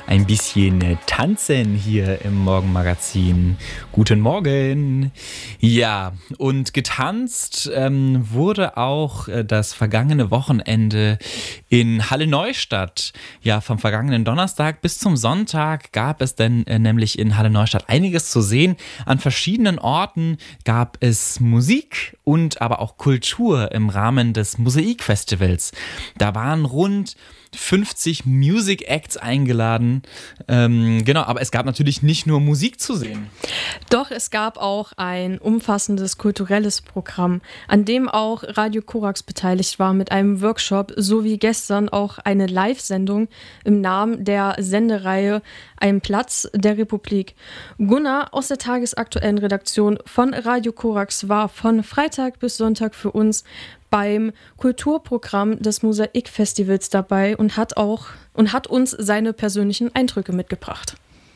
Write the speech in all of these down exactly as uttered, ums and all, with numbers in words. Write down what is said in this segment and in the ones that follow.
ein bisschen tanzen hier im Morgenmagazin. Guten Morgen. Ja, und getanzt ähm, wurde auch äh, das vergangene Wochenende in Halle Neustadt. Ja, vom vergangenen Donnerstag bis zum Sonntag gab es denn äh, nämlich in Halle Neustadt einiges zu sehen. An verschiedenen Orten gab es Musik und aber auch Kultur im Rahmen des Mosaikfestivals. Da waren rund fünfzig Music Acts eingeladen. Ähm, genau, aber es gab natürlich nicht nur Musik zu sehen. Doch, es gab auch ein umfassendes kulturelles Programm, an dem auch Radio Korax beteiligt war mit einem Workshop sowie gestern auch eine Live-Sendung im Namen der Sendereihe Ein Platz der Republik. Gunnar aus der tagesaktuellen Redaktion von Radio Korax war von Freitag bis Sonntag für uns beim Kulturprogramm des Mosaikfestivals dabei und hat auch und hat uns seine persönlichen Eindrücke mitgebracht.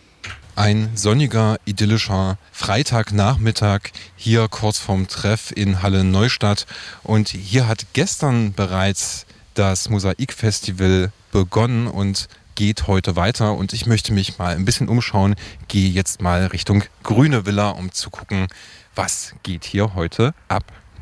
Ein sonniger, idyllischer Freitagnachmittag hier kurz vorm Treff in Halle Neustadt. Und hier hat gestern bereits das Mosaikfestival begonnen und geht heute weiter. Und ich möchte mich mal ein bisschen umschauen, gehe jetzt mal Richtung Grüne Villa, um zu gucken, was geht hier heute ab.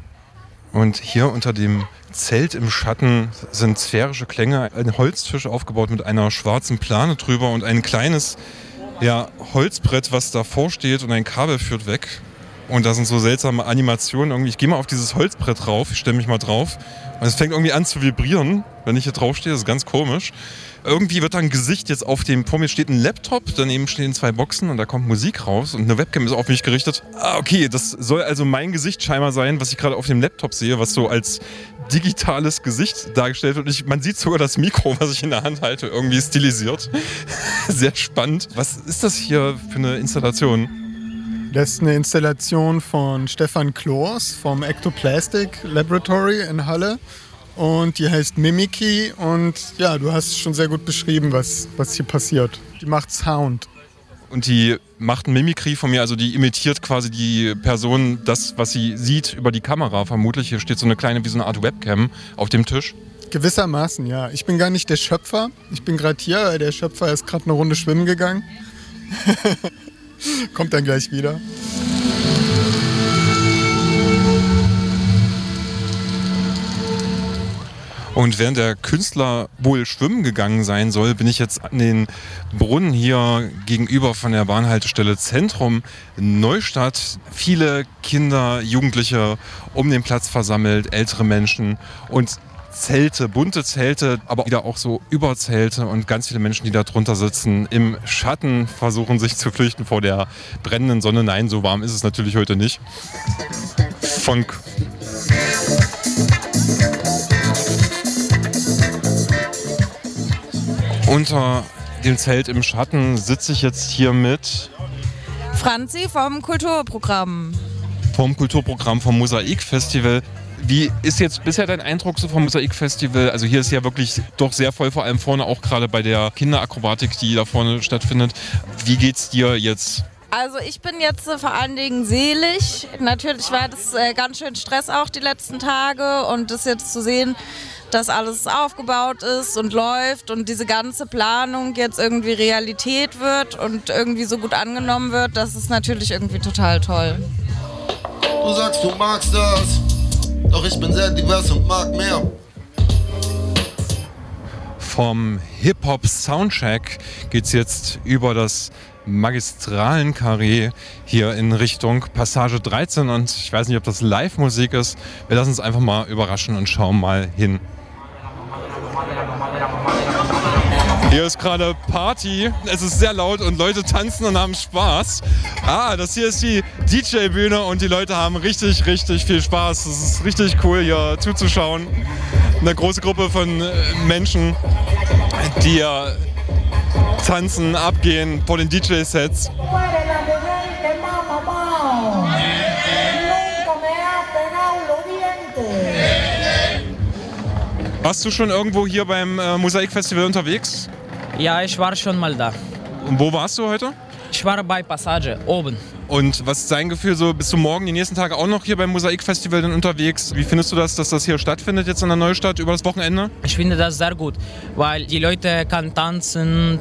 Und hier unter dem Zelt im Schatten sind sphärische Klänge, ein Holztisch aufgebaut mit einer schwarzen Plane drüber und ein kleines ja, Holzbrett, was davor steht und ein Kabel führt weg. Und da sind so seltsame Animationen irgendwie. Ich gehe mal auf dieses Holzbrett drauf, ich stelle mich mal drauf und es fängt irgendwie an zu vibrieren, wenn ich hier drauf stehe. Das ist ganz komisch. Irgendwie wird da ein Gesicht jetzt auf dem, vor mir steht ein Laptop, daneben stehen zwei Boxen und da kommt Musik raus und eine Webcam ist auf mich gerichtet. Ah, okay, das soll also mein Gesicht scheinbar sein, was ich gerade auf dem Laptop sehe, was so als digitales Gesicht dargestellt wird. Und ich, man sieht sogar das Mikro, was ich in der Hand halte, irgendwie stilisiert. Sehr spannend. Was ist das hier für eine Installation? Das ist eine Installation von Stefan Kloos vom Ectoplastic Laboratory in Halle. Und die heißt Mimikry und ja, du hast schon sehr gut beschrieben, was, was hier passiert. Die macht Sound. Und die macht ein Mimikry von mir, also die imitiert quasi die Person, das, was sie sieht, über die Kamera vermutlich. Hier steht so eine kleine, wie so eine Art Webcam auf dem Tisch. Gewissermaßen, ja. Ich bin gar nicht der Schöpfer. Ich bin gerade hier, weil der Schöpfer ist gerade eine Runde schwimmen gegangen. Kommt dann gleich wieder. Und während der Künstler wohl schwimmen gegangen sein soll, bin ich jetzt an den Brunnen hier gegenüber von der Bahnhaltestelle Zentrum Neustadt. Viele Kinder, Jugendliche um den Platz versammelt, ältere Menschen und Zelte, bunte Zelte, aber wieder auch so Überzelte und ganz viele Menschen, die da drunter sitzen, im Schatten versuchen sich zu flüchten vor der brennenden Sonne. Nein, so warm ist es natürlich heute nicht. Funk. Unter dem Zelt im Schatten sitze ich jetzt hier mit Franzi vom Kulturprogramm. Vom Kulturprogramm vom Mosaikfestival. Wie ist jetzt bisher dein Eindruck so vom Mosaikfestival? Also hier ist ja wirklich doch sehr voll, vor allem vorne auch gerade bei der Kinderakrobatik, die da vorne stattfindet. Wie geht's dir jetzt? Also ich bin jetzt äh, vor allen Dingen selig. Natürlich war das äh, ganz schön Stress auch die letzten Tage und das jetzt zu sehen, dass alles aufgebaut ist und läuft und diese ganze Planung jetzt irgendwie Realität wird und irgendwie so gut angenommen wird, das ist natürlich irgendwie total toll. Du sagst, du magst das, doch ich bin sehr divers und mag mehr. Vom Hip-Hop-Soundcheck geht es jetzt über das Magistralen-Karree hier in Richtung Passage dreizehn und ich weiß nicht, ob das Live-Musik ist. Wir lassen uns einfach mal überraschen und schauen mal hin. Hier ist gerade Party, es ist sehr laut und Leute tanzen und haben Spaß. Ah, das hier ist die D J-Bühne und die Leute haben richtig, richtig viel Spaß. Es ist richtig cool, hier zuzuschauen. Eine große Gruppe von Menschen, die hier tanzen, abgehen vor den D J-Sets. Warst du schon irgendwo hier beim äh, Mosaikfestival unterwegs? Ja, ich war schon mal da. Und wo warst du heute? Ich war bei Passage, oben. Und was ist dein Gefühl so? Bist du morgen die nächsten Tage auch noch hier beim Mosaikfestival dann unterwegs? Wie findest du das, dass das hier stattfindet jetzt in der Neustadt über das Wochenende? Ich finde das sehr gut, weil die Leute können tanzen,